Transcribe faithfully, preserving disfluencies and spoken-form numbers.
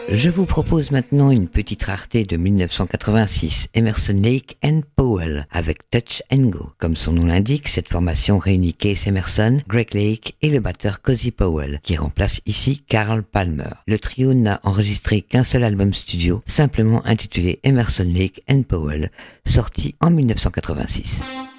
Je vous propose maintenant une petite rareté de dix-neuf cent quatre-vingt-six, Emerson, Lake and Powell, avec Touch and Go. Comme son nom l'indique, cette formation réunit Keith Emerson, Greg Lake et le batteur Cozy Powell, qui remplace ici Carl Palmer. Le trio n'a enregistré qu'un seul album studio, simplement intitulé Emerson, Lake and Powell, sorti en dix-neuf cent quatre-vingt-six.